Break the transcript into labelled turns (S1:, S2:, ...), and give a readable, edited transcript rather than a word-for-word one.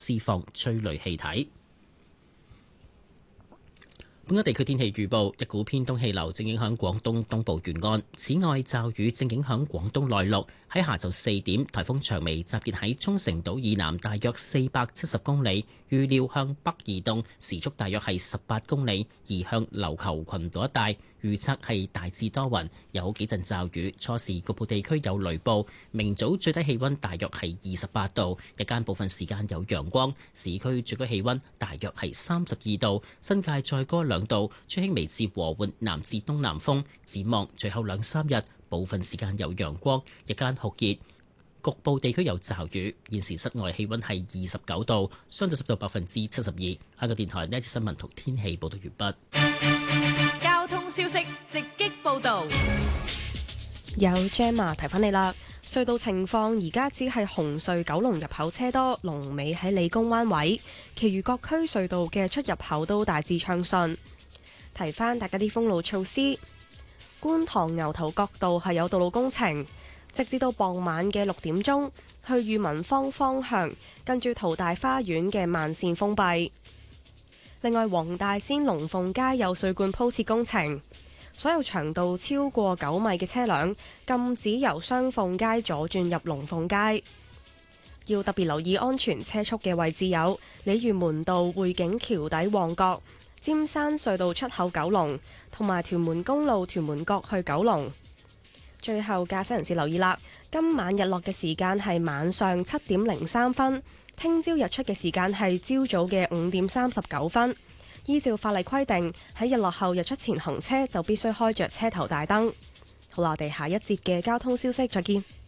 S1: 釋放催淚氣體。本港地區天氣預報：一股偏東氣流正影響廣東東部沿岸，此外驟雨正影響廣東內陸。喺下晝4點，颱風長眉集結喺沖繩島以南大約470公里，預料向北移動，時速大約係18公里，移向琉球群島一帶。預測係大致多雲，有幾陣驟雨，初時局部地區有雷暴。明早最低氣温大約係28度，日間部分時間有陽光。市區最高氣温大約係32度，新界再高2度，吹輕微至和緩南至東南風。展望隨後2-3日，部分時間有陽光，日間酷熱，局部地區有驟雨。現時室外氣温係29度，相對濕度72%。香港電台呢一節新聞同天氣報道完畢。
S2: 交通消息直擊報導，
S3: 有 Gemma 提翻你啦。隧道情況而家只係紅隧九龍入口車多，龍尾喺理工灣位，其餘各區隧道嘅出入口都大致暢順。提翻大家啲封路措施，觀塘牛頭角道係有道路工程，直至到傍晚嘅6點鐘，去裕民坊方向跟住淘大花園嘅慢線封閉。另外，黃大仙龍鳳街有水管鋪設工程，所有長度超過9米嘅車輛禁止由雙鳳街左轉入龍鳳街。要特別留意安全車速嘅位置有鯉魚門道匯景橋底旺角、尖山隧道出口九龍，同埋屯門公路屯門角去九龍。最後，駕駛人士留意啦，今晚日落嘅時間係晚上7點03分，聽朝日出嘅時間係朝早嘅5點39分。依照法例規定，喺日落後日出前行車就必須開着車頭大燈。好啦，我哋下一節嘅交通消息再見。